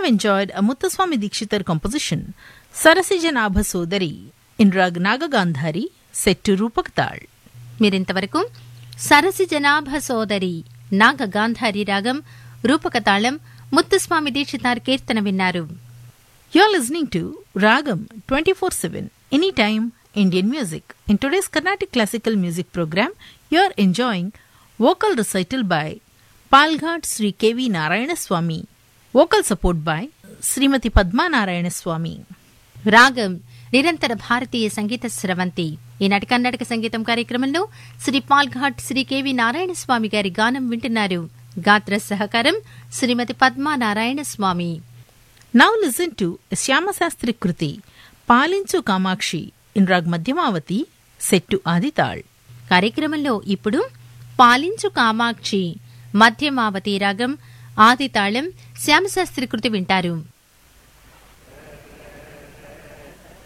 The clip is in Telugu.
have enjoyed a Muthuswami Dikshitar composition, Sarasija Sodari, in Rag Naga Gandhari, set to Rupak Tal. మీరింతవరకు సరసిజనాభ సోదరి నాగ గాంధారి రాగం రూపకతాళం ముత్తుస్వామి దీక్షితార్ కీర్తన విన్నారు. You are listening to Ragam 24/7, anytime Indian music. In today's Carnatic classical music program, you are enjoying vocal recital by Palghat Sri K.V. Narayana Swami, vocal support by Srimati Padma Narayana Swami. రాగం నిరంతర భారతీయ సంగీత స్రవంతి. ఈనాటి కర్ణాటక సంగీతం కార్యక్రమంలో శ్రీ పాల్ఘాట్ శ్రీ కెవి నారాయణ స్వామి గారి గానం వింటున్నారు. గాత్ర సహకారం శ్రీమతి పద్మా నారాయణ స్వామి. Now listen to Shyama Sastri Kruti, Palinchu Kamakshi, in Rag Madhyamavati, set to Adital. కార్యక్రమంలో ఇప్పుడు పాలించు కామాక్షి మధ్యమావతి రాగం ఆదితాళం శ్యామశాస్త్రి కృతి వింటారు.